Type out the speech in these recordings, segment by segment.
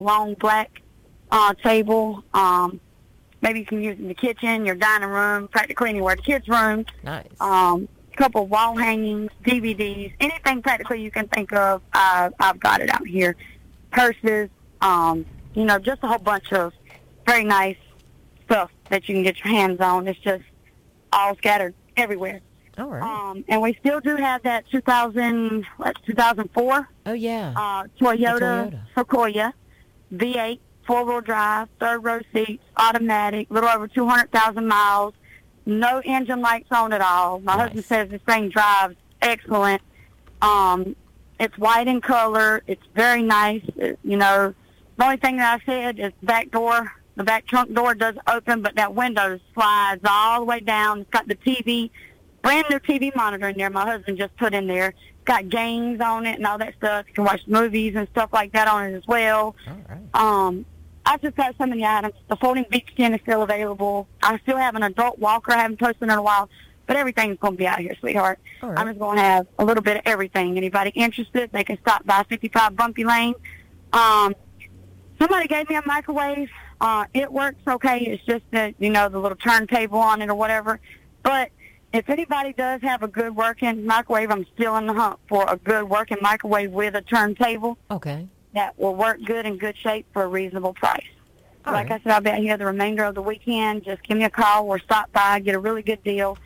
long black table. Maybe you can use it in the kitchen, your dining room, practically anywhere. The kids' room. Nice. Couple wall hangings, DVDs, anything practically you can think of. I've got it out here. Purses, just a whole bunch of very nice stuff that you can get your hands on. It's just all scattered everywhere. All right. And we still do have that 2004. Oh, yeah. Toyota Sequoia V8, four-wheel drive, third row seats, automatic, little over 200,000 miles. No engine lights on at all. My husband says this thing drives excellent. It's white in color. It's very nice. The only thing that I said is the back trunk door does open, but that window slides all the way down. It's got the TV, brand new TV monitor in there my husband just put in there. It's got games on it and all that stuff. You can watch movies and stuff like that on it as well. All right. I just got some of the items. The folding beach tin is still available. I still have an adult walker I haven't posted in a while, but everything's going to be out here, sweetheart. Right. I'm just going to have a little bit of everything. Anybody interested, they can stop by 55 Bumpy Lane. Somebody gave me a microwave. It works okay. It's just that, the little turntable on it or whatever. But if anybody does have a good working microwave, I'm still in the hunt for a good working microwave with a turntable. Okay. That will work good in good shape for a reasonable price. Like I said, I'll be out here the remainder of the weekend. Just give me a call or stop by, get a really good deal.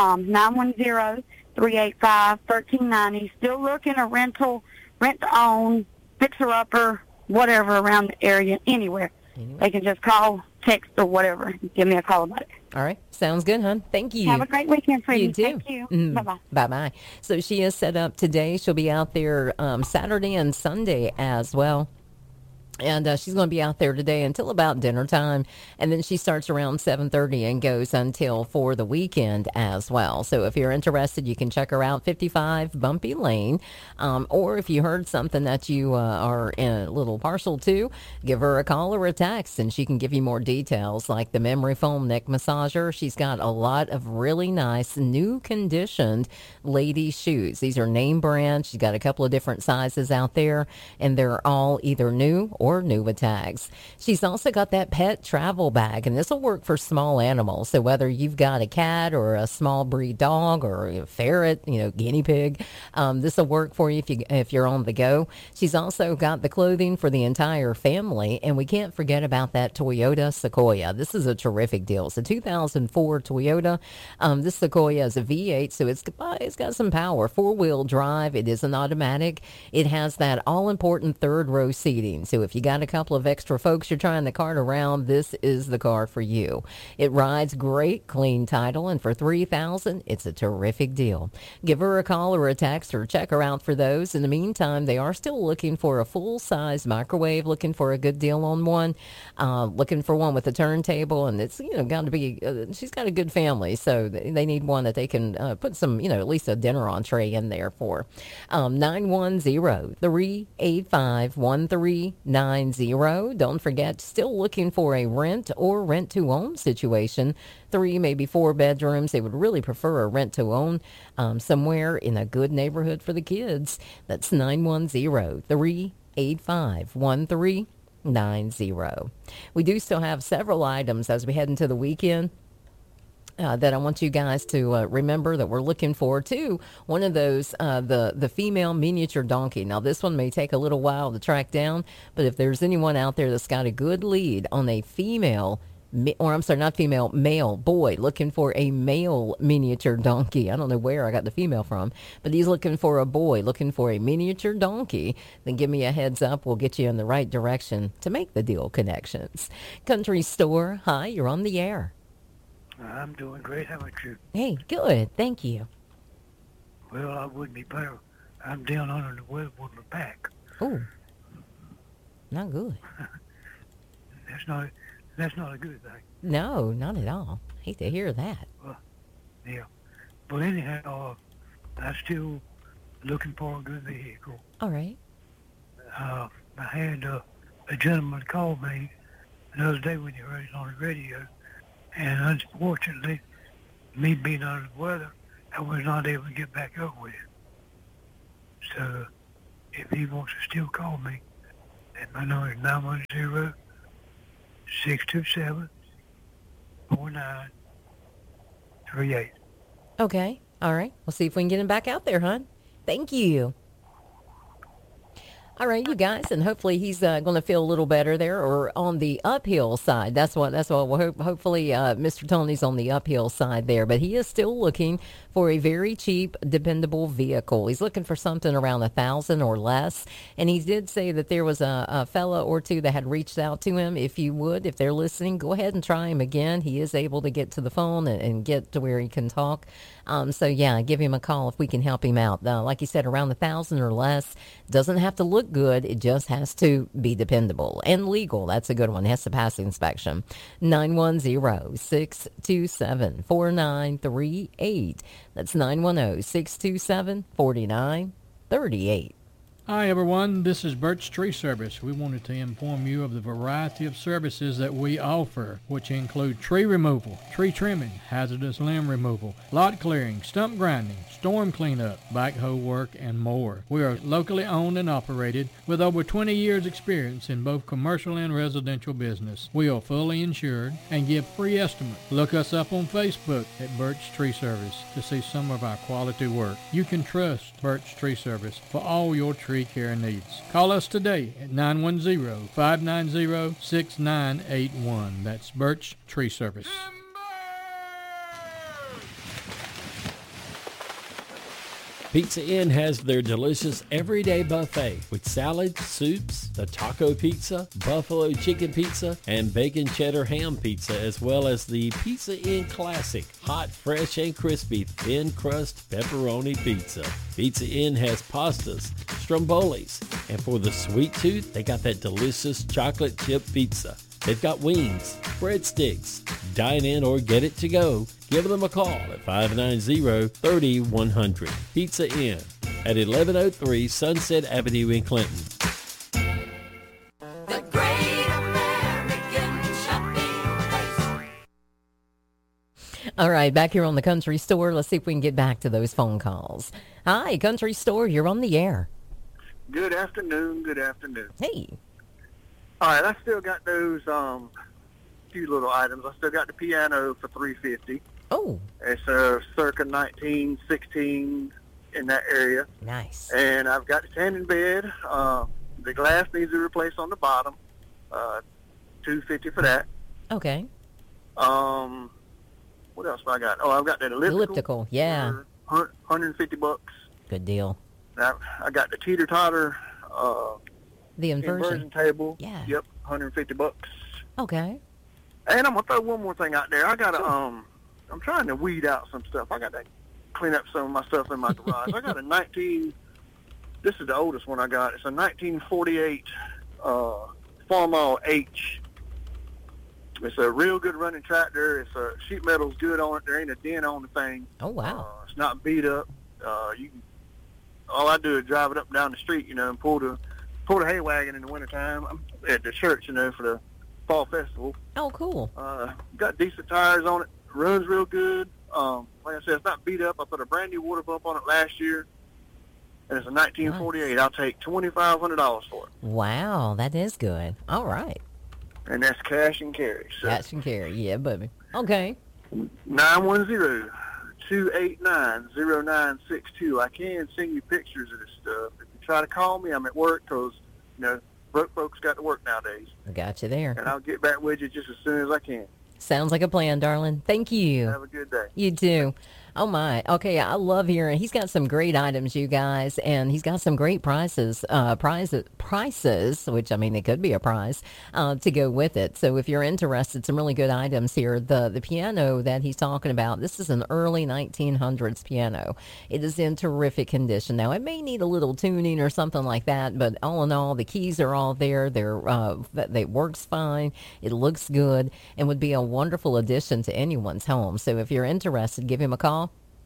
910-385-1390. Still looking a rental, rent-to-own, fixer-upper, whatever around the area, anywhere. They can just call, text, or whatever. Give me a call about it. All right. Sounds good, hon. Thank you. Have a great weekend, sweetie. You too. Thank you. Bye-bye. Bye-bye. So she is set up today. She'll be out there Saturday and Sunday as well. And she's going to be out there today until about dinner time. And then she starts around 7:30 and goes until for the weekend as well. So if you're interested, you can check her out, 55 Bumpy Lane. Or if you heard something that you are a little partial to, give her a call or a text and she can give you more details, like the memory foam neck massager. She's got a lot of really nice new conditioned lady shoes. These are name brand. She's got a couple of different sizes out there, and they're all either new or new tags. She's also got that pet travel bag, and this will work for small animals. So whether you've got a cat or a small breed dog or a ferret, guinea pig, this will work for you if you're on the go. She's also got the clothing for the entire family, and we can't forget about that Toyota Sequoia. This is a terrific deal. It's a 2004 Toyota. This Sequoia is a V8, so it's got some power. 4-wheel drive. It is an automatic. It has that all-important third row seating. So if you got a couple of extra folks you're trying to cart around, this is the car for you. It rides great, clean title, and for $3,000, it's a terrific deal. Give her a call or a text or check her out for those. In the meantime, they are still looking for a full-size microwave, looking for a good deal on one, looking for one with a turntable, and it's got to be. She's got a good family, so they need one that they can put some, at least a dinner entree in there for. 910-385-1390. Don't forget, still looking for a rent or rent-to-own situation. 3, maybe 4 bedrooms. They would really prefer a rent-to-own somewhere in a good neighborhood for the kids. That's 910-385-1390. We do still have several items as we head into the weekend. That I want you guys to remember that we're looking for too. One of those, the female miniature donkey. Now this one may take a little while to track down, but if there's anyone out there that's got a good lead on a female, or I'm sorry, not female, male boy looking for a male miniature donkey. I don't know where I got the female from, but he's looking for a boy looking for a miniature donkey. Then give me a heads up. We'll get you in the right direction to make the deal connections. Country Store. Hi, you're on the air. I'm doing great. How about you? Hey, good. Thank you. Well, I wouldn't be better. I'm down under the weather with my back. Oh, not good. That's not a good thing. No, not at all. Hate to hear that. Well, yeah. But anyhow, I'm still looking for a good vehicle. All right. I had a gentleman call me the other day when you heard it on the radio. And unfortunately, me being under the weather, I was not able to get back up with it. So, if he wants to still call me, And my number is 910-627-4938. Okay. All right. We'll see if we can get him back out there, hon. Thank you. All right, you guys, and hopefully he's going to feel a little better there, or on the uphill side. That's what. Well, hopefully, Mr. Tony's on the uphill side there, but he is still looking for a very cheap, dependable vehicle. He's looking for something around $1,000 or less, and he did say that there was a fella or two that had reached out to him. If they're listening, go ahead and try him again. He is able to get to the phone and get to where he can talk. So yeah, give him a call if we can help him out. Like you said, around $1,000 or less. Doesn't have to look good. It just has to be dependable and legal. That's a good one. It has to pass the inspection. 910-627-4938. That's 910-627-4938. Hi everyone, this is Birch Tree Service. We wanted to inform you of the variety of services that we offer, which include tree removal, tree trimming, hazardous limb removal, lot clearing, stump grinding, storm cleanup, backhoe work, and more. We are locally owned and operated with over 20 years experience in both commercial and residential business. We are fully insured and give free estimates. Look us up on Facebook at Birch Tree Service to see some of our quality work. You can trust Birch Tree Service for all your tree care needs. Call us today at 910-590-6981. That's Birch Tree Service. Pizza Inn has their delicious everyday buffet with salads, soups, the taco pizza, buffalo chicken pizza, and bacon cheddar ham pizza, as well as the Pizza Inn Classic, hot, fresh, and crispy thin crust pepperoni pizza. Pizza Inn has pastas, strombolis, and for the sweet tooth, they got that delicious chocolate chip pizza. They've got wings, breadsticks. Dine in or get it to go. Give them a call at 590-3100. Pizza Inn at 1103 Sunset Avenue in Clinton. The Great American Shopping Place. All right, back here on the Country Store. Let's see if we can get back to those phone calls. Hi, Country Store. You're on the air. Good afternoon. Good afternoon. Hey. All right, I still got those few little items. I still got the piano for $350. Oh. It's circa 1916 in that area. Nice. And I've got the tanning bed. The glass needs to be replaced on the bottom. $250 for that. Okay. What else have I got? Oh, I've got that elliptical. Yeah. For $150. Good deal. Now, I got the teeter-totter the inversion table. Yeah. Yep, $150. Okay. And I'm gonna throw one more thing out there. I got to I'm trying to weed out some stuff. I got to clean up some of my stuff in my garage. I got a this is the oldest one I got. It's a 1948 Farmall H. It's a real good running tractor. It's sheet metal's good on it. There ain't a dent on the thing. Oh wow. It's not beat up. All I do is drive it up and down the street, and pull the hay wagon in the wintertime. I'm at the church, for the fall festival. Oh, cool. Got decent tires on it. Runs real good. Like I said, it's not beat up. I put a brand new water pump on it last year, and it's a 1948. Nice. I'll take $2,500 for it. Wow, that is good. All right. And that's cash and carry. So. Cash and carry, yeah, baby. Okay. 910-289-0962. I can send you pictures of this stuff. If you try to call me, I'm at work because, broke folks got to work nowadays. I got you there. And I'll get back with you just as soon as I can. Sounds like a plan, darling. Thank you. Have a good day. You too. Oh, my. Okay, I love hearing. He's got some great items, you guys, and he's got some great prices, which, it could be a prize, to go with it. So if you're interested, some really good items here. The piano that he's talking about, this is an early 1900s piano. It is in terrific condition. Now, it may need a little tuning or something like that, but all in all, the keys are all there. They works fine. It looks good and would be a wonderful addition to anyone's home. So if you're interested, give him a call.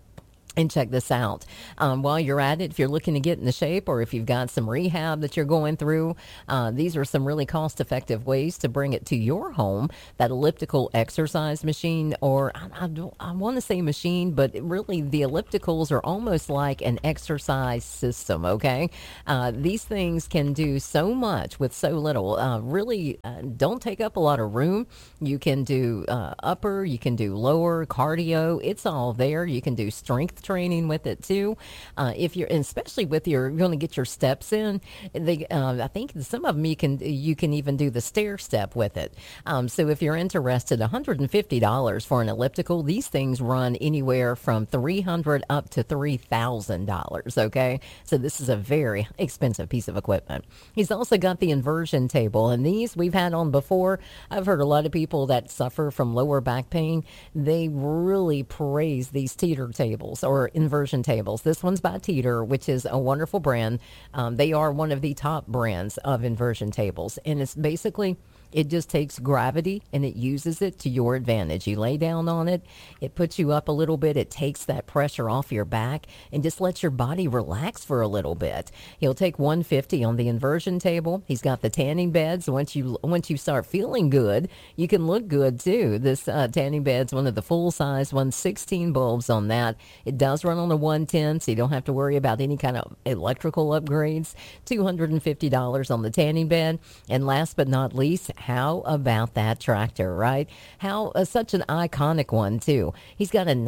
And check this out. While you're at it, if you're looking to get into shape or if you've got some rehab that you're going through, these are some really cost-effective ways to bring it to your home. That elliptical exercise machine, or I want to say machine, but really the ellipticals are almost like an exercise system, okay? These things can do so much with so little. Really don't take up a lot of room. You can do upper, you can do lower, cardio. It's all there. You can do strength training with it too. If you're, especially with you're going to get your steps in, I think some of them you can even do the stair step with it. So if you're interested, $150 for an elliptical. These things run anywhere from $300 up to $3,000. Okay, so this is a very expensive piece of equipment. He's also got the inversion table, and these we've had on before. I've heard a lot of people that suffer from lower back pain. They really praise these teeter tables or inversion tables. This one's by Teeter, which is a wonderful brand. They are one of the top brands of inversion tables, and it's basically, it just takes gravity and it uses it to your advantage. You lay down on it, it puts you up a little bit, it takes that pressure off your back and just lets your body relax for a little bit. He'll take $150 on the inversion table. He's got the tanning beds. Once you start feeling good, you can look good too. This tanning bed's one of the full size ones, 16 bulbs on that. It does run on the 110, so you don't have to worry about any kind of electrical upgrades. $250 on the tanning bed. And last but not least, how about that tractor, right? How such an iconic one too. He's got a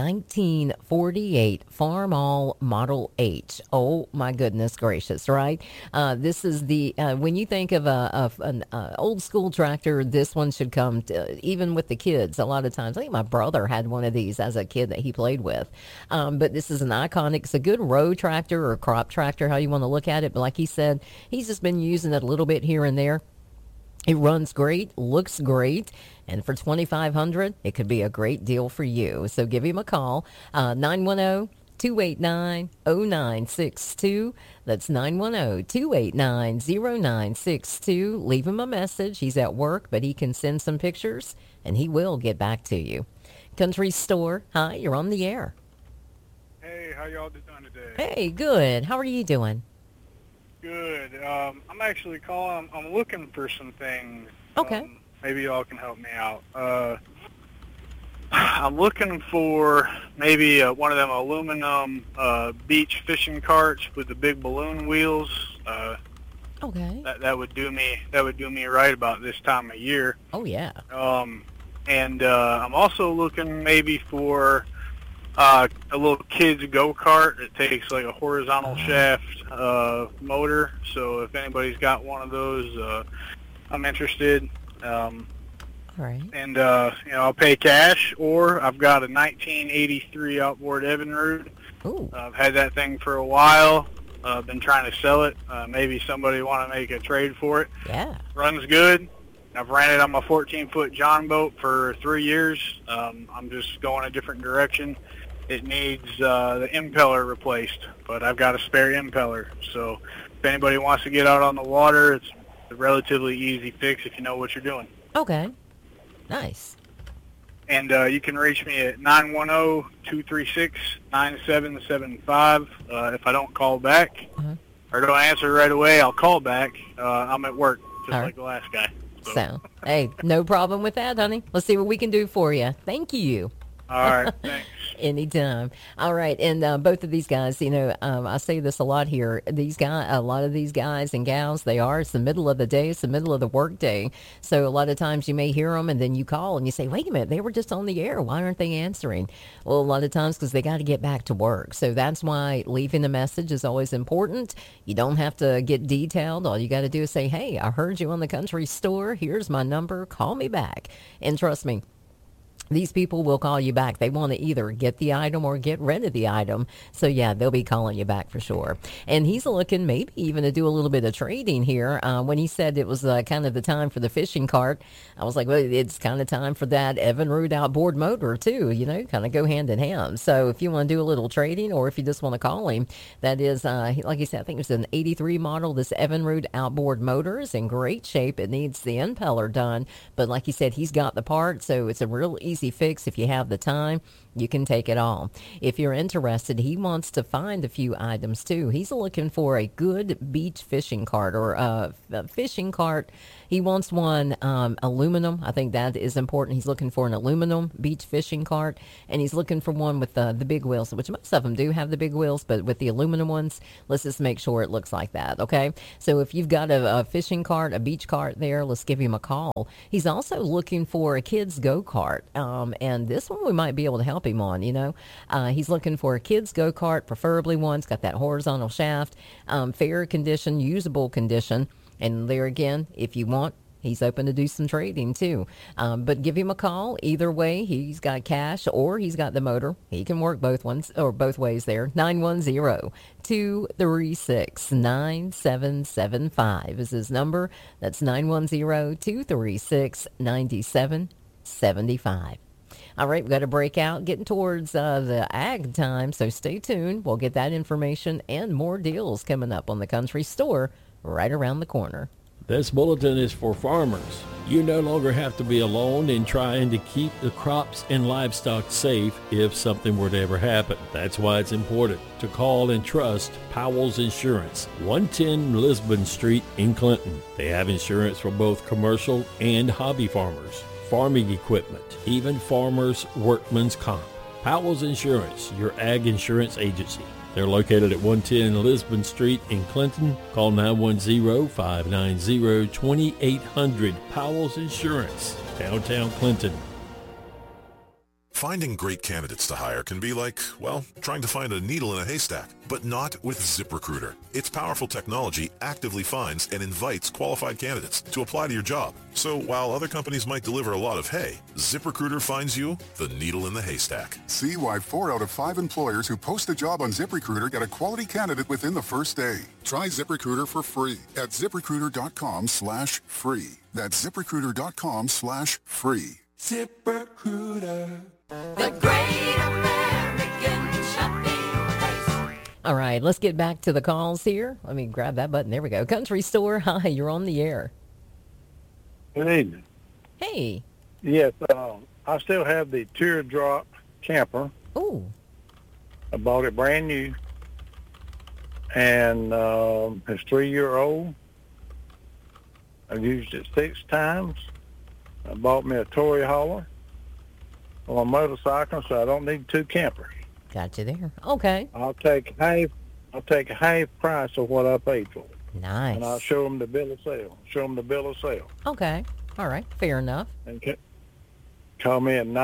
1948 Farmall Model H. Oh my goodness gracious, right? This is the when you think of an old school tractor, this one should come to, even with the kids. A lot of times, I think my brother had one of these as a kid that he played with. But this is an iconic. It's a good row tractor or crop tractor, how you want to look at it. But like he said, he's just been using it a little bit here and there. It runs great, looks great, and for $2,500, it could be a great deal for you. So give him a call, 910-289-0962. That's 910-289-0962. Leave him a message. He's at work, but he can send some pictures, and he will get back to you. Country Store, hi, you're on the air. Hey, how y'all doing today? Hey, good. How are you doing? Good. I'm actually calling. I'm looking for some things. Okay. Maybe y'all can help me out. I'm looking for maybe one of them aluminum beach fishing carts with the big balloon wheels. Okay. That would do me. That would do me right about this time of year. Oh, yeah. And I'm also looking maybe for a little kid's go-kart that takes like a horizontal shaft motor. So if anybody's got one of those, I'm interested. All right. And I'll pay cash, or I've got a 1983 outboard Evinrude. Ooh. I've had that thing for a while. Been trying to sell it. Maybe somebody want to make a trade for it. Yeah. Runs good. I've ran it on my 14-foot John boat for 3 years. I'm just going a different direction. It needs the impeller replaced, but I've got a spare impeller. So if anybody wants to get out on the water, it's a relatively easy fix if you know what you're doing. Okay. Nice. And you can reach me at 910-236-9775. If I don't call back or don't answer right away, I'll call back. I'm at work, just All like the last guy. So, hey, no problem with that, honey. Let's see what we can do for you. Thank you. All right, thanks. Anytime. All right, and both of these guys, I say this a lot here. A lot of these guys and gals, it's the middle of the day, it's the middle of the work day. So a lot of times you may hear them, and then you call and you say, "Wait a minute, they were just on the air. Why aren't they answering?" Well, a lot of times because they got to get back to work. So that's why leaving a message is always important. You don't have to get detailed. All you got to do is say, "Hey, I heard you on the Country Store. Here's my number. Call me back." And trust me, these people will call you back. They want to either get the item or get rid of the item. So, yeah, they'll be calling you back for sure. And he's looking maybe even to do a little bit of trading here. When he said it was kind of the time for the fishing cart, I was like, well, it's kind of time for that Evinrude outboard motor, too. Kind of go hand in hand. So if you want to do a little trading or if you just want to call him, that is, like he said, I think it's an 83 model. This Evinrude outboard motor is in great shape. It needs the impeller done. But like he said, he's got the part, so it's a real easy fix if you have the time. You can take it all. If you're interested, he wants to find a few items too. He's looking for a good beach fishing cart or a fishing cart. He wants one aluminum. I think that is important. He's looking for an aluminum beach fishing cart, and he's looking for one with the big wheels, which most of them do have the big wheels, but with the aluminum ones, let's just make sure it looks like that, okay? So if you've got a fishing cart, a beach cart there, let's give him a call. He's also looking for a kid's go-kart, and this one we might be able to help him on, you know. He's looking for a kid's go-kart, preferably one. It's got that horizontal shaft, fair condition, usable condition. And there again, if you want, he's open to do some trading too. But give him a call. Either way, he's got cash or he's got the motor. He can work both ways there. 910-236-9775 is his number. That's 910-236-9775. All right, we've got to break out, getting towards the ag time, so stay tuned. We'll get that information and more deals coming up on the Country Store right around the corner. This bulletin is for farmers. You no longer have to be alone in trying to keep the crops and livestock safe if something were to ever happen. That's why it's important to call and trust Powell's Insurance, 110 Lisbon Street in Clinton. They have insurance for both commercial and hobby farmers, farming equipment, even farmers' workman's comp. Powell's Insurance, your ag insurance agency. They're located at 110 Lisbon Street in Clinton. Call 910-590-2800. Powell's Insurance, downtown Clinton. Finding great candidates to hire can be like, well, trying to find a needle in a haystack, but not with ZipRecruiter. Its powerful technology actively finds and invites qualified candidates to apply to your job. So while other companies might deliver a lot of hay, ZipRecruiter finds you the needle in the haystack. See why 4 out of 5 employers who post a job on ZipRecruiter get a quality candidate within the first day. Try ZipRecruiter for free at ZipRecruiter.com/free. That's ZipRecruiter.com/free. ZipRecruiter, the great American shopping place. All right, let's get back to the calls here. Let me grab that button. There we go. Country Store, hi, you're on the air. Good evening. Hey. Yes, I still have the teardrop camper. Ooh. I bought it brand new, and it's 3-year-old. I've used it 6 times. I bought me a Tory hauler on a motorcycle, so I don't need 2 campers. Got you there. Okay. I'll take half price of what I paid for it. Nice. And I'll show them the bill of sale. Okay. All right. Fair enough. And call me at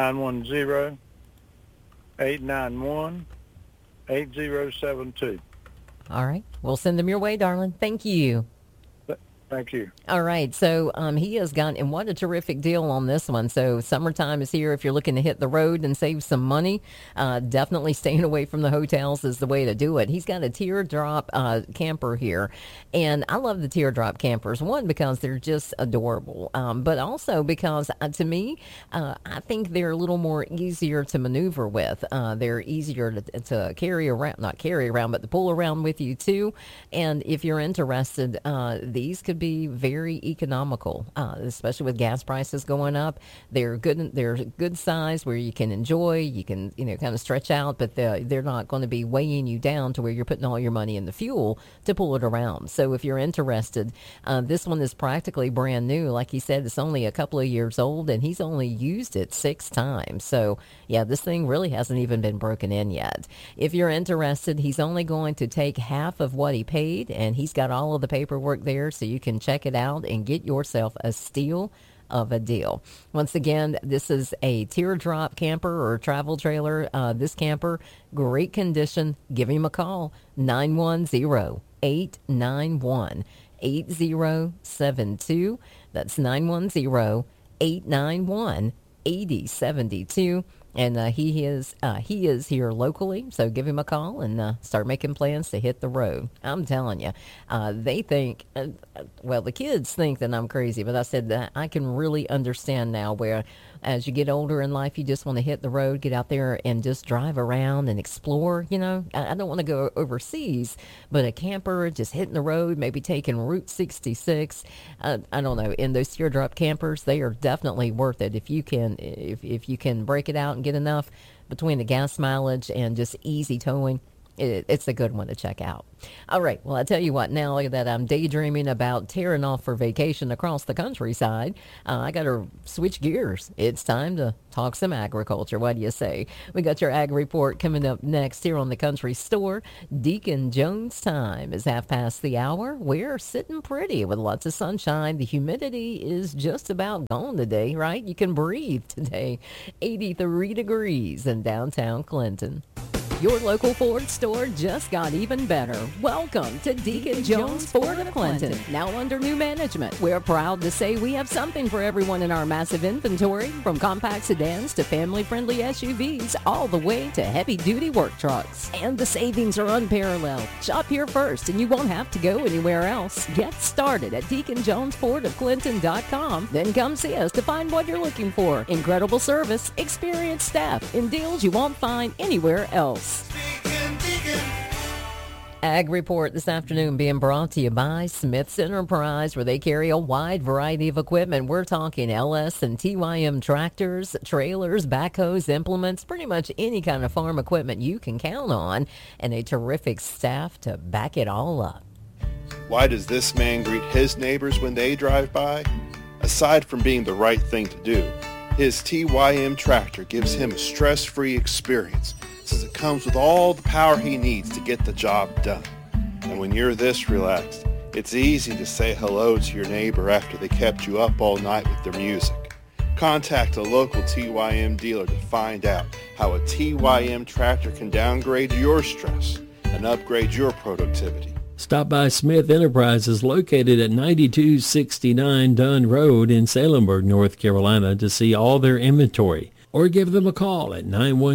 910-891-8072. All right. We'll send them your way, darling. Thank you. Thank you. All right. So he has got, and what a terrific deal on this one. So summertime is here. If you're looking to hit the road and save some money, definitely staying away from the hotels is the way to do it. He's got a teardrop camper here. And I love the teardrop campers. One, because they're just adorable. But also because to me, I think they're a little more easier to maneuver with. They're easier to carry around, not carry around, but to pull around with you too. And if you're interested, these could be very economical, especially with gas prices going up. They're good. They're good size where you can enjoy. You can kind of stretch out, but they're not going to be weighing you down to where you're putting all your money in the fuel to pull it around. So if you're interested, this one is practically brand new. Like he said, it's only a couple of years old, and he's only used it 6 times. So yeah, this thing really hasn't even been broken in yet. If you're interested, he's only going to take half of what he paid, and he's got all of the paperwork there, so you can check it out and get yourself a steal of a deal. Once again, this is a teardrop camper or travel trailer. This camper, great condition. Give him a call, 910-891-8072. That's 910-891-8072. And he is here locally, so give him a call and start making plans to hit the road. I'm telling you, they think, the kids think that I'm crazy, but I said that I can really understand now where as you get older in life, you just want to hit the road, get out there and just drive around and explore. I don't want to go overseas, but a camper, just hitting the road, maybe taking Route 66. I don't know. In those teardrop campers, they are definitely worth it if you can break it out and get enough between the gas mileage and just easy towing. It's a good one to check out. All right. Well, I tell you what, now that I'm daydreaming about tearing off for vacation across the countryside, I got to switch gears. It's time to talk some agriculture. What do you say? We got your ag report coming up next here on the Country Store. Deacon Jones time is 1:30. We're sitting pretty with lots of sunshine. The humidity is just about gone today, right? You can breathe today. 83 degrees in downtown Clinton. Your local Ford store just got even better. Welcome to Deacon Jones Ford of Clinton. Now under new management, we're proud to say we have something for everyone in our massive inventory, from compact sedans to family-friendly SUVs, all the way to heavy-duty work trucks. And the savings are unparalleled. Shop here first and you won't have to go anywhere else. Get started at DeaconJonesFordofClinton.com. Then come see us to find what you're looking for. Incredible service, experienced staff, and deals you won't find anywhere else. Ag Report this afternoon being brought to you by Smith's Enterprise, where they carry a wide variety of equipment. We're talking LS and TYM tractors, trailers, backhoes, implements, pretty much any kind of farm equipment you can count on, and a terrific staff to back it all up. Why does this man greet his neighbors when they drive by? Aside from being the right thing to do, his TYM tractor gives him a stress-free experience, since it comes with all the power he needs to get the job done. And when you're this relaxed, it's easy to say hello to your neighbor after they kept you up all night with their music. Contact a local TYM dealer to find out how a TYM tractor can downgrade your stress and upgrade your productivity. Stop by Smith Enterprises, located at 9269 Dunn Road in Salemburg, North Carolina, to see all their inventory, or give them a call at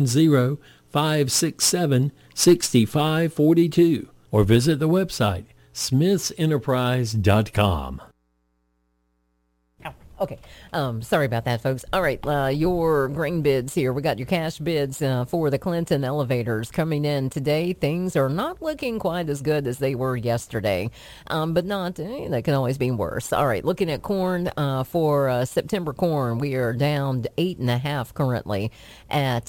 910-567-6542, or visit the website smithsenterprise.com. Okay. Sorry about that, folks. All right. Your grain bids here. We got your cash bids for the Clinton elevators coming in today. Things are not looking quite as good as they were yesterday, but not, they can always be worse. All right. Looking at corn for September corn, we are down to 8.5 currently at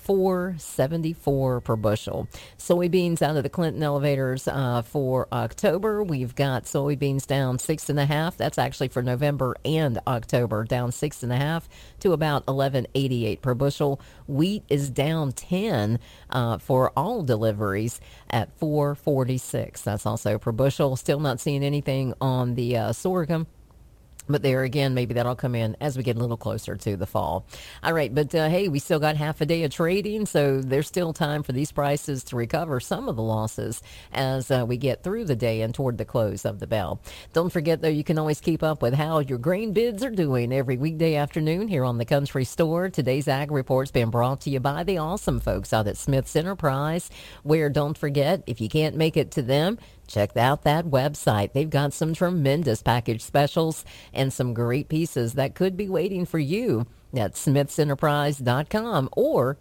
$4.74 per bushel. Soybeans out of the Clinton elevators for October, we've got soybeans down 6.5. That's actually for November and October, down 6.5 to about $11.88 per bushel. Wheat is down 10 for all deliveries at $4.46. That's also per bushel. Still not seeing anything on the sorghum. But there again, maybe that'll come in as we get a little closer to the fall. All right, but hey, we still got half a day of trading, so there's still time for these prices to recover some of the losses as we get through the day and toward the close of the bell. Don't forget, though, you can always keep up with how your grain bids are doing every weekday afternoon here on the Country Store. Today's Ag Report's been brought to you by the awesome folks out at Smith's Enterprise, where, don't forget, if you can't make it to them, check out that website. They've got some tremendous package specials and some great pieces that could be waiting for you at smithsenterprise.com or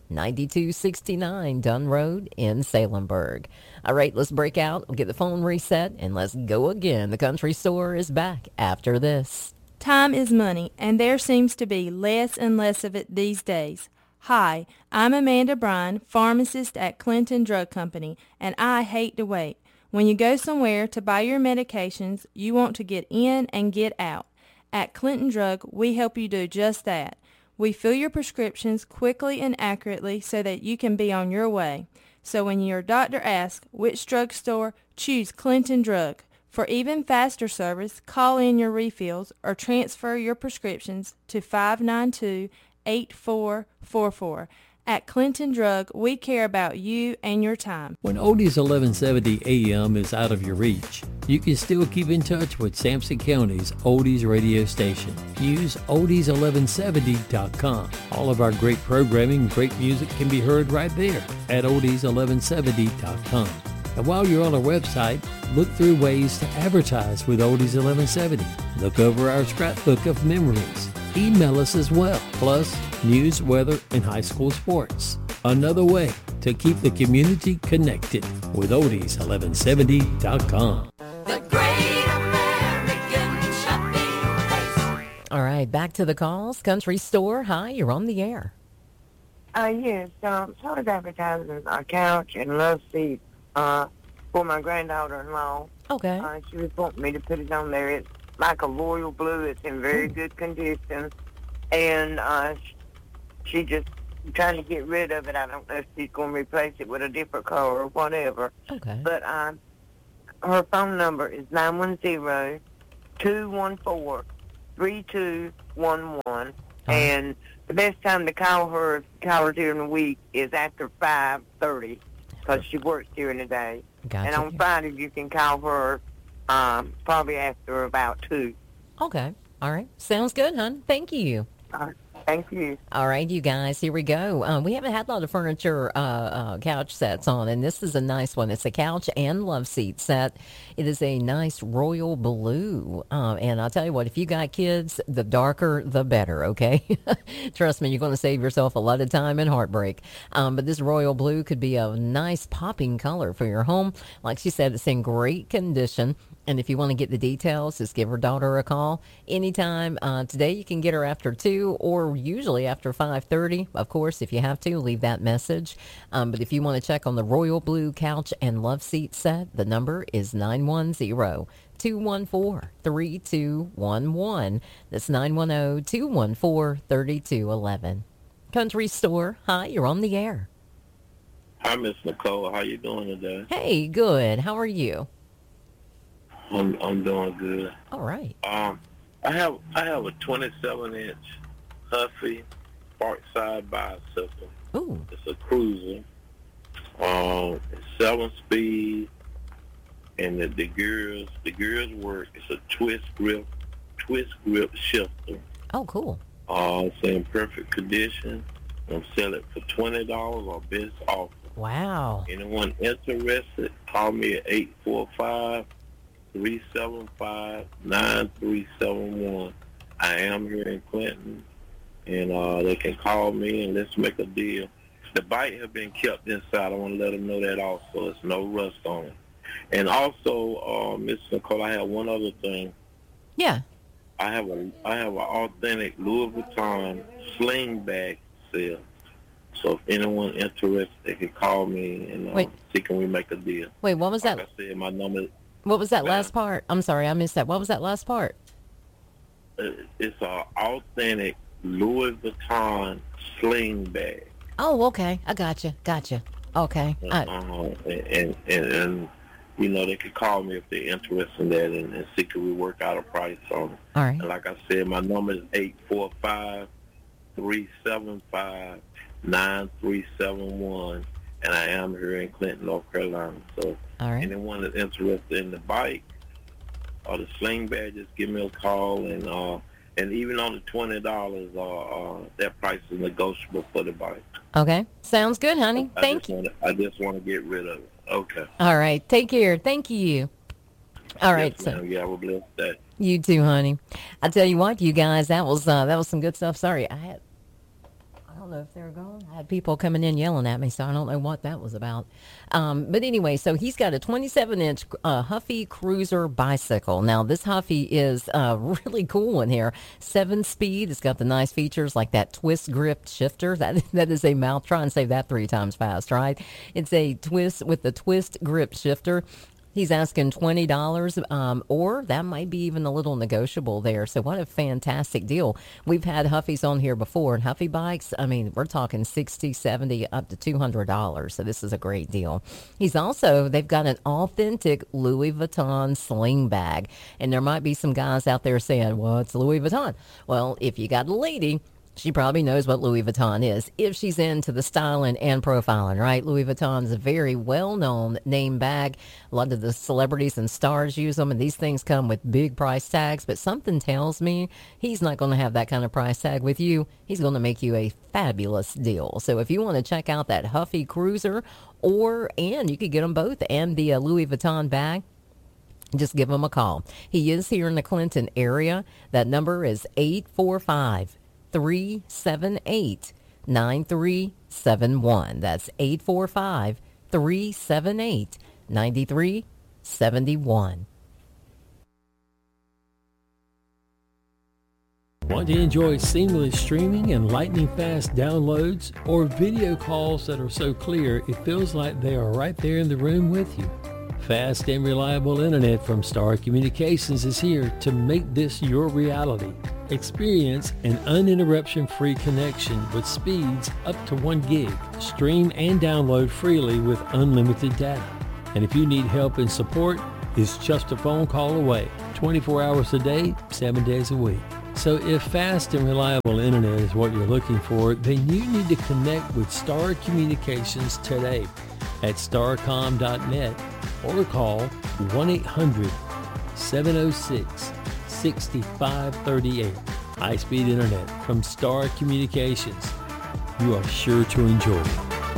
9269 Dunn Road in Salemburg. All right, let's break out. We'll get the phone reset, and let's go again. The Country Store is back after this. Time is money, and there seems to be less and less of it these days. Hi, I'm Amanda Bryan, pharmacist at Clinton Drug Company, and I hate to wait. When you go somewhere to buy your medications, you want to get in and get out. At Clinton Drug, we help you do just that. We fill your prescriptions quickly and accurately so that you can be on your way. So when your doctor asks which drugstore, choose Clinton Drug. For even faster service, call in your refills or transfer your prescriptions to 592-8444. At Clinton Drug, we care about you and your time. When Oldies 1170 AM is out of your reach, you can still keep in touch with Sampson County's Oldies radio station. Use oldies1170.com. All of our great programming and great music can be heard right there at oldies1170.com. And while you're on our website, look through ways to advertise with Oldies 1170. Look over our scrapbook of memories. Email us as well, plus news, weather, and high school sports. Another way to keep the community connected with oldies1170.com. The Great American Shopping Place. All right, back to the calls. Country Store, hi, you're on the air. Yes, so I was advertising a couch and love seat for my granddaughter-in-law. Okay. She was wanting me to put it on there. It's like a royal blue. It's in very good condition. And she just trying to get rid of it. I don't know if she's going to replace it with a different color or whatever. Okay. But her phone number is 910-214-3211. And the best time to call her during the week is after 5:30 because she works during the day. Gotcha. And on Friday you can call her probably after about 2. Okay. All right. Sounds good, hon. Thank you. Thank you. All right, you guys, here we go. We haven't had a lot of furniture couch sets on, and this is a nice one. It's a couch and love seat set. It is a nice royal blue. And I'll tell you what, if you got kids, the darker, the better, okay? Trust me, you're going to save yourself a lot of time and heartbreak. But this royal blue could be a nice popping color for your home. Like she said, it's in great condition. And if you want to get the details, just give her daughter a call anytime. Today you can get her after 2 or usually after 5:30. Of course, if you have to, leave that message. But if you want to check on the royal blue couch and love seat set, the number is 910-214-3211. That's 910-214-3211. Country Store, hi, you're on the air. Hi, Miss Nicole. How you doing today? Hey, good. How are you? I'm doing good. All right. I have a 27-inch Huffy Parkside bicycle. Ooh. It's a cruiser. It's 7-speed, and the gears work. It's a twist grip shifter. Oh, cool. It's in perfect condition. I'm selling it for $20 or best offer. Wow. Anyone interested? Call me at 845-375-9371. I am here in Clinton, and they can call me and let's make a deal. The bike has been kept inside. I want to let them know that also. There's no rust on it. And also, Miss Nicole, I have one other thing. Yeah. I have an authentic Louis Vuitton sling bag sale. So if anyone interested, they can call me and see can we make a deal. Wait, what was that? Like I said, my number. What was that last part? I'm sorry, I missed that. What was that last part? It's an authentic Louis Vuitton sling bag. Oh, okay. I gotcha. Okay. And you know, they could call me if they're interested in that and see can we work out a price on it. All right. And like I said, my number is 845-375-9371, and I am here in Clinton, North Carolina. So anyone that's interested in the bike or the sling bag, just give me a call. And even on the $20, that price is negotiable for the bike. Okay. Sounds good, honey. Thank you. I just want to get rid of it. Okay. All right. Take care. Thank you. All right. Yes, ma'am. Yeah, we'll bless that. You too, honey. I tell you what, you guys, that was some good stuff. Sorry, I don't know if they're gone. I had people coming in yelling at me, so I don't know what that was about. But anyway, so he's got a 27-inch Huffy Cruiser bicycle. Now, this Huffy is really cool in here. 7-speed. It's got the nice features like that twist grip shifter. That is a mouth. Try and say that 3 times fast, right? It's a twist with the twist grip shifter. He's asking $20, or that might be even a little negotiable there. So what a fantastic deal. We've had Huffies on here before, and Huffy bikes, I mean, we're talking $60, $70, up to $200. So this is a great deal. They've got an authentic Louis Vuitton sling bag. And there might be some guys out there saying, well, it's Louis Vuitton. Well, if you got a lady, she probably knows what Louis Vuitton is if she's into the styling and profiling, right? Louis Vuitton is a very well-known name bag. A lot of the celebrities and stars use them, and these things come with big price tags. But something tells me he's not going to have that kind of price tag with you. He's going to make you a fabulous deal. So if you want to check out that Huffy Cruiser, and you could get them both, and the Louis Vuitton bag, just give him a call. He is here in the Clinton area. That number is 845-378-9371. That's 845-378-9371. Want to enjoy seamless streaming and lightning-fast downloads, or video calls that are so clear it feels like they are right there in the room with you? Fast and reliable internet from Star Communications is here to make this your reality. Experience an uninterruption-free connection with speeds up to 1 gig. Stream and download freely with unlimited data. And if you need help and support, it's just a phone call away, 24 hours a day, 7 days a week. So if fast and reliable internet is what you're looking for, then you need to connect with Star Communications today at starcom.net or call 1-800-706-6538. High-speed internet from Star Communications. You are sure to enjoy it.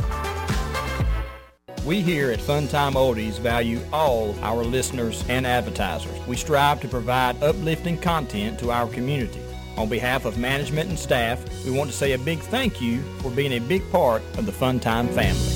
We here at Funtime Oldies value all our listeners and advertisers. We strive to provide uplifting content to our community. On behalf of management and staff, we want to say a big thank you for being a big part of the Funtime family.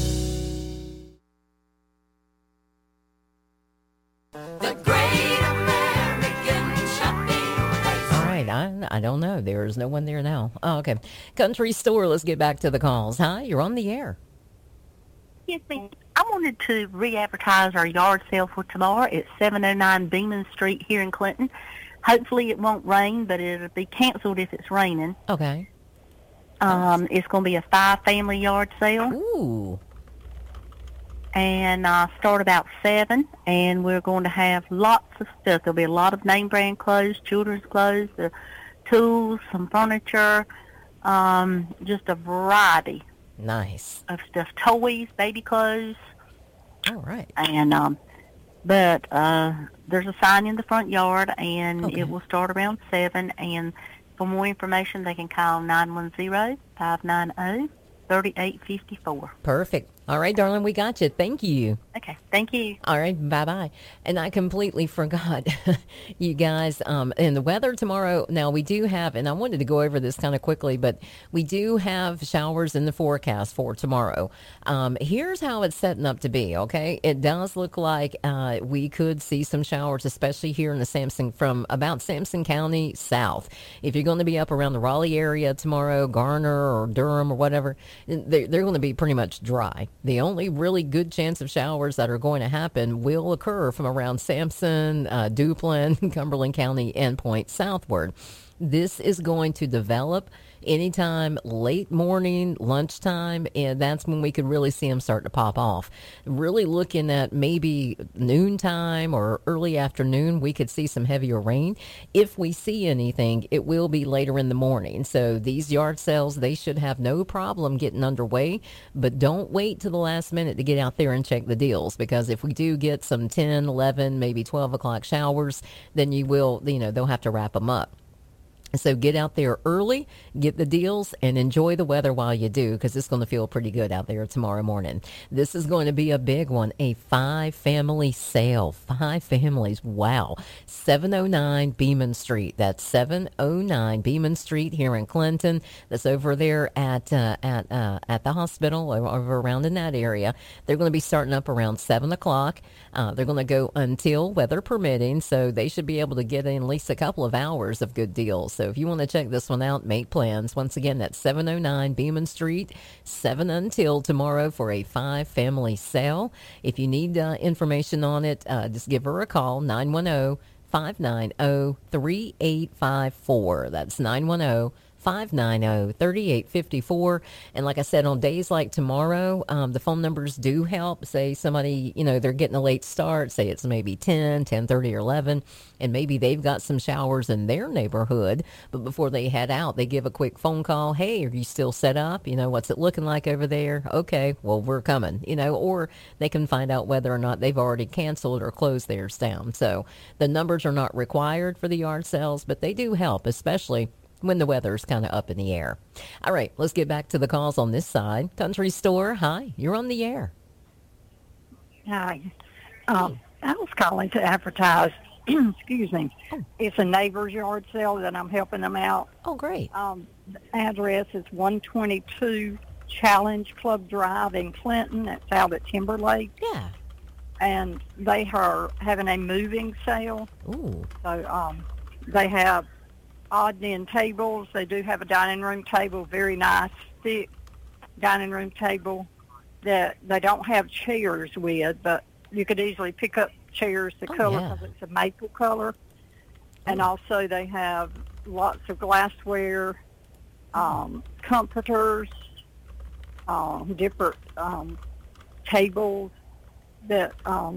I don't know. There's no one there now. Oh, okay. Country Store, let's get back to the calls. Hi, you're on the air. Yes, ma'am. I wanted to re-advertise our yard sale for tomorrow at 709 Beeman Street here in Clinton. Hopefully it won't rain, but it'll be canceled if it's raining. Okay. It's going to be a 5-family yard sale. Ooh. And start about 7, and we're going to have lots of stuff. There'll be a lot of name brand clothes, children's clothes, tools, some furniture, just a variety. Nice. Of stuff, toys, baby clothes. All right. And but there's a sign in the front yard, and it will start around 7. And for more information, they can call 910-590-3854. Perfect. All right, darling, we got you. Thank you. Okay, thank you. All right, bye-bye. And I completely forgot, you guys, and the weather tomorrow, now we do have, and I wanted to go over this kind of quickly, but we do have showers in the forecast for tomorrow. Here's how it's setting up to be, okay? It does look like we could see some showers, especially here in the from about Sampson County south. If you're going to be up around the Raleigh area tomorrow, Garner or Durham or whatever, they're going to be pretty much dry. The only really good chance of showers that are going to happen will occur from around Sampson, Duplin, Cumberland County, and Point southward. This is going to develop anytime late morning, lunchtime, and that's when we could really see them start to pop off. Really looking at maybe noontime or early afternoon, we could see some heavier rain. If we see anything, it will be later in the morning. So these yard sales, they should have no problem getting underway, but don't wait till the last minute to get out there and check the deals, because if we do get some 10, 11, maybe 12 o'clock showers, then they'll have to wrap them up. So get out there early, get the deals, and enjoy the weather while you do, because it's going to feel pretty good out there tomorrow morning. This is going to be a big one, a 5-family sale. 5 families. Wow. 709 Beeman Street. That's 709 Beeman Street here in Clinton. That's over there at the hospital, over around in that area. They're going to be starting up around 7 o'clock. They're going to go until weather permitting, so they should be able to get in at least a couple of hours of good deals. So if you want to check this one out, make plans. Once again, that's 709 Beeman Street, 7 until tomorrow for a 5-family sale. If you need information on it, just give her a call, 910-590-3854. That's 910-590-3854. And like I said, on days like tomorrow, the phone numbers do help. Say somebody, they're getting a late start. Say it's maybe 10, 10:30 or 11, and maybe they've got some showers in their neighborhood. But before they head out, they give a quick phone call. Hey, are you still set up? What's it looking like over there? Okay, well, we're coming, or they can find out whether or not they've already canceled or closed theirs down. So the numbers are not required for the yard sales, but they do help, especially when the weather's kind of up in the air. All right, let's get back to the calls on this side. Country Store, hi, you're on the air. Hi. I was calling to advertise, excuse me, it's a neighbor's yard sale that I'm helping them out. Oh, great. The address is 122 Challenge Club Drive in Clinton. It's out at Timberlake. Yeah. And they are having a moving sale. Ooh. So they have odd end tables. They do have a dining room table, very nice, thick dining room table that they don't have chairs with, but you could easily pick up chairs, the color, because it's a maple color. And also they have lots of glassware, comforters, different tables that,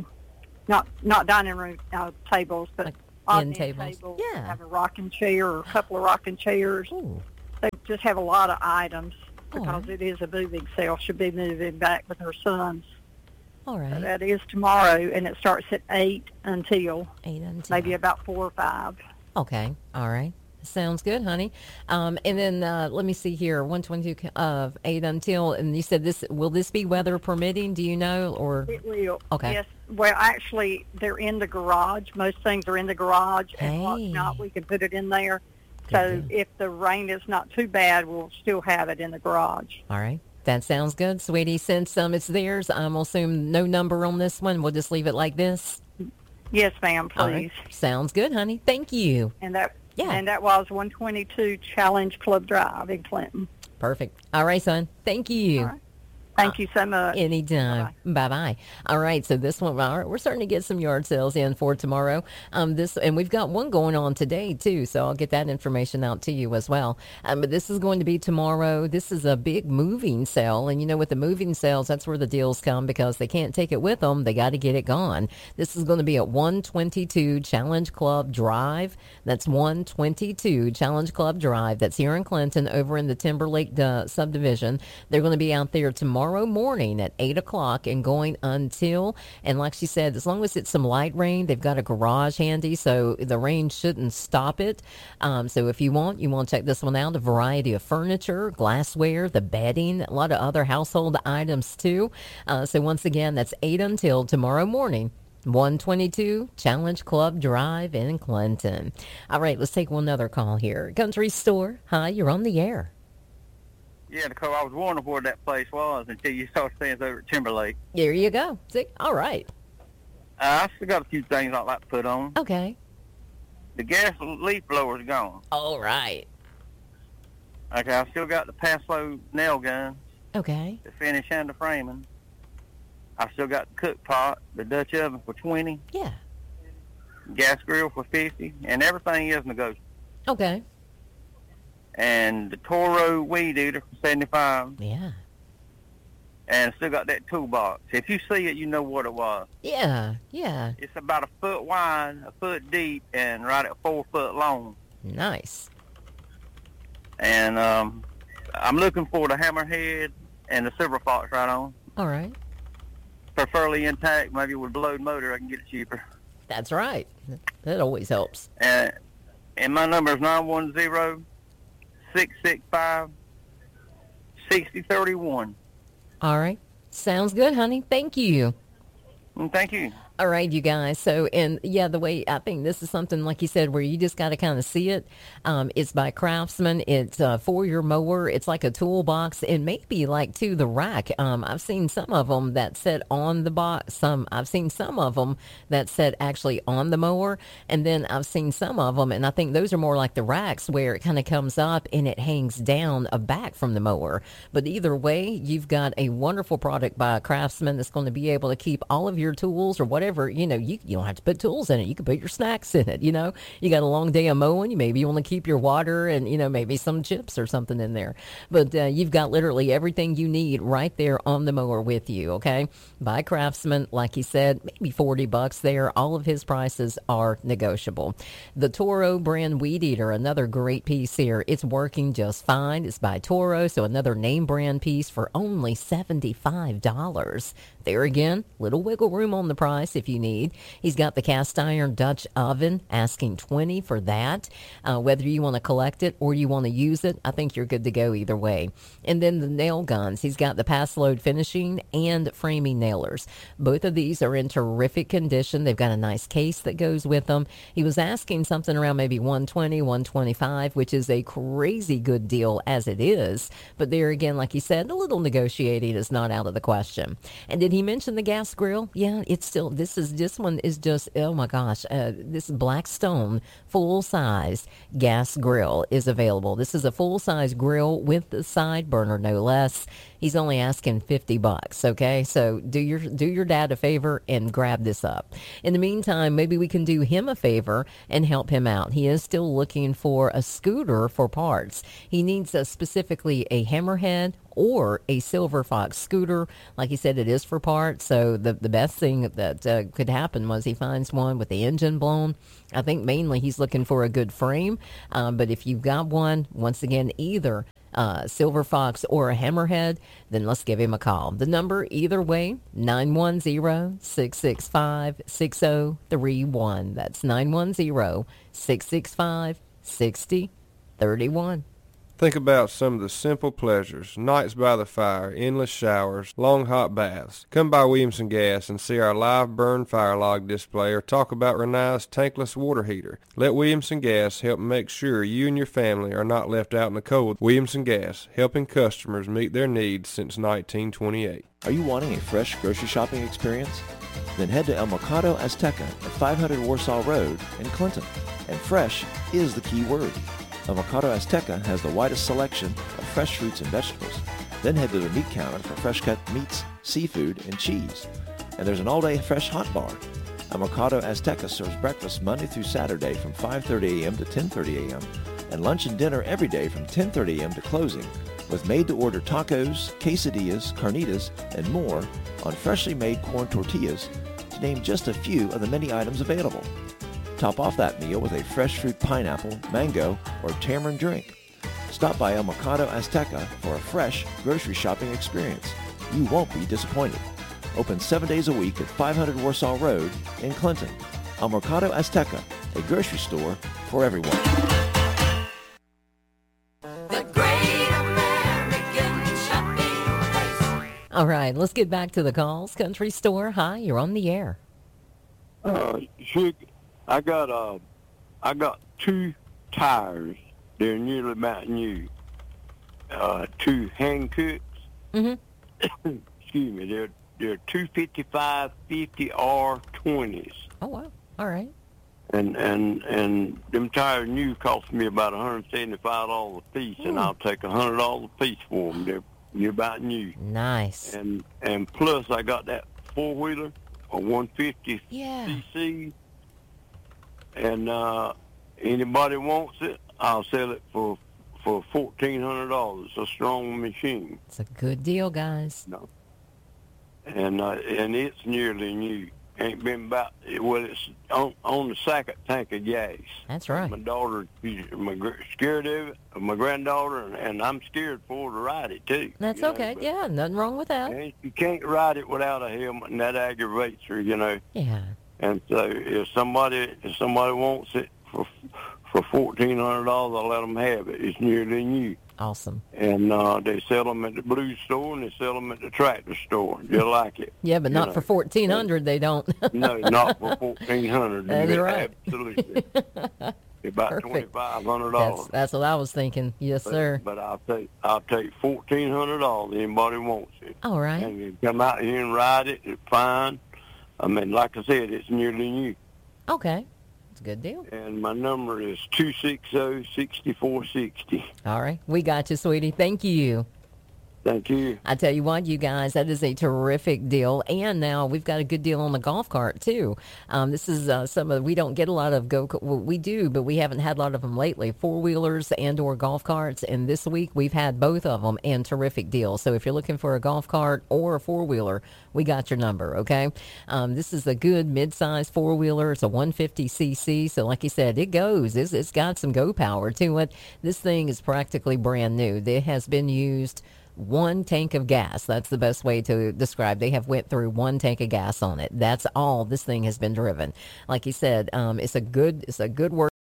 not dining room tables, but end tables. They have a rocking chair or a couple of rocking chairs. They just have a lot of items because it is a moving sale. She'll be moving back with her sons. All right. So that is tomorrow, and it starts at 8 until maybe about 4 or 5. Okay. All right. Sounds good, honey. And then let me see here, 122 of 8 until, and you said will this be weather permitting? Do you know, or it will? Okay. Yes. Well, actually, they're in the garage. Most things are in the garage, and what's not, we can put it in there. So if the rain is not too bad, we'll still have it in the garage. All right. That sounds good, sweetie. Since it's theirs, I'm assume no number on this one. We'll just leave it like this. Yes, ma'am. Please. All right. Sounds good, honey. Thank you. And that was 122 Challenge Club Drive in Clinton. Perfect. All right, son. Thank you. All right. Thank you so much. Anytime. Bye-bye. All right, so this one, all right, we're starting to get some yard sales in for tomorrow. And we've got one going on today, too, so I'll get that information out to you as well. But this is going to be tomorrow. This is a big moving sale, and, with the moving sales, that's where the deals come because they can't take it with them. They got to get it gone. This is going to be at 122 Challenge Club Drive. That's 122 Challenge Club Drive. That's here in Clinton over in the Timberlake subdivision. They're going to be out there tomorrow morning at 8 o'clock and going until, and like she said, as long as it's some light rain, they've got a garage handy, so the rain shouldn't stop it. So if you want to check this one out, a variety of furniture, glassware, the bedding, a lot of other household items too. So once again, that's 8 until tomorrow morning. 122 Challenge Club Drive in Clinton. All right, let's take one other call here. Country Store. Hi, you're on the air. Yeah, Nicole, I was wondering where that place was until you started saying it's over at Timberlake. There you go. See? All right. I still got a few things I'd like to put on. Okay. The gas leaf blower's gone. All right. Okay, I still got the Paso nail guns. Okay. The finish and the framing. I still got the cook pot, the Dutch oven for 20. Yeah. Gas grill for 50, and everything is negotiable. Okay. And the Toro weed eater for 75. Yeah. And still got that toolbox. If you see it, you know what it was. Yeah. It's about a foot wide, a foot deep, and right at 4 foot long. Nice. And I'm looking for the hammerhead and the silver fox right on. All right. Preferably intact, maybe with a blowed motor, I can get it cheaper. That's right. That always helps. And my number is 910-665-6031. All right. Sounds good, honey. Thank you. Thank you. All right, you guys. So, and yeah, the way I think this is something, like you said, where you just got to kind of see it. It's by Craftsman. It's for your mower. It's like a toolbox, and maybe like to the rack. I've seen some of them that sit on the box. I've seen some of them that sit actually on the mower, and then I've seen some of them, and I think those are more like the racks where it kind of comes up and it hangs down back from the mower. But either way, you've got a wonderful product by Craftsman that's going to be able to keep all of your tools or whatever. You don't have to put tools in it. You can put your snacks in it. You got a long day of mowing. Maybe you want to keep your water and, maybe some chips or something in there. But you've got literally everything you need right there on the mower with you, okay? By Craftsman, like he said, maybe $40 there. All of his prices are negotiable. The Toro brand weed eater, another great piece here. It's working just fine. It's by Toro, so another name brand piece for only $75. There again, little wiggle room on the price if you need. He's got the cast iron Dutch oven, asking $20 for that. Whether you want to collect it or you want to use it, I think you're good to go either way. And then the nail guns. He's got the pass load finishing and framing nailers. Both of these are in terrific condition. They've got a nice case that goes with them. He was asking something around maybe $120, $125, which is a crazy good deal as it is. But there again, like he said, a little negotiating is not out of the question. And did he mention the gas grill? Yeah, it's still This one is just, oh my gosh, this Blackstone full-size gas grill is available. This is a full-size grill with the side burner, no less. He's only asking $50, okay? So do your dad a favor and grab this up. In the meantime, maybe we can do him a favor and help him out. He is still looking for a scooter for parts. He needs specifically a Hammerhead or a Silver Fox scooter. Like he said, it is for parts. So the best thing that could happen was he finds one with the engine blown. I think mainly he's looking for a good frame. But if you've got one, once again, either Silver Fox or a Hammerhead, then let's give him a call. The number, either way, 910-665-6031. That's 910-665-6031. Think about some of the simple pleasures: nights by the fire, endless showers, long hot baths. Come by Williamson Gas and see our live burn fire log display, or talk about Renai's tankless water heater. Let Williamson Gas help make sure you and your family are not left out in the cold. Williamson Gas, helping customers meet their needs since 1928. Are you wanting a fresh grocery shopping experience? Then head to El Mercado Azteca at 500 Warsaw Road in Clinton. And fresh is the key word. El Mercado Azteca has the widest selection of fresh fruits and vegetables. Then head to their meat counter for fresh cut meats, seafood, and cheese. And there's an all-day fresh hot bar. El Mercado Azteca serves breakfast Monday through Saturday from 5:30 a.m. to 10:30 a.m. and lunch and dinner every day from 10:30 a.m. to closing, with made-to-order tacos, quesadillas, carnitas, and more on freshly made corn tortillas, to name just a few of the many items available. Top off that meal with a fresh fruit pineapple, mango, or tamarind drink. Stop by El Mercado Azteca for a fresh grocery shopping experience. You won't be disappointed. Open 7 days a week at 500 Warsaw Road in Clinton. El Mercado Azteca, a grocery store for everyone. The Great American Shopping Place. All right, let's get back to the calls. Country Store, hi, you're on the air. I got two tires. They're nearly about new. Two Hankooks. Mm-hmm. Excuse me. They're 255 50R20s. Oh wow! All right. And them tires new cost me about $175 a piece, and I'll take $100 a piece for them. They're about new. Nice. And plus I got that 4-wheeler, a 150 cc. And anybody wants it, I'll sell it for $1,400. It's a strong machine. It's a good deal, guys. No. And it's nearly new. Ain't been about, well, it's on the second tank of gas. That's right. My daughter, she's scared of it, my granddaughter, and I'm scared for her to ride it too. That's okay. Yeah, nothing wrong with that. And you can't ride it without a helmet, and that aggravates her, Yeah. And so if somebody wants it for $1,400, I'll let them have it. It's nearly new. Awesome. And they sell them at the Blue store, and they sell them at the Tractor store. You like it? Yeah, but not for $1,400. They don't. No, not for $1,400. That's right. Absolutely. About $2,500. That's what I was thinking. Yes, sir. But I'll take $1,400. Anybody wants it. All right. And you come out here and ride it. It's fine. I mean, like I said, it's nearly new. Okay. It's a good deal. And my number is 260-6460. All right. We got you, sweetie. Thank you. Thank you. I tell you what, you guys, that is a terrific deal. And now we've got a good deal on the golf cart, too. This is we don't get a lot of we do, but we haven't had a lot of them lately. 4-wheelers and or golf carts. And this week we've had both of them and terrific deals. So if you're looking for a golf cart or a 4-wheeler, we got your number, okay? This is a good mid-size 4-wheeler. It's a 150cc. So like you said, it goes. It's got some go power to it. This thing is practically brand new. It has been used one tank of gas. That's the best way to describe. They have went through one tank of gas on it. That's all this thing has been driven. Like you said, it's a good work.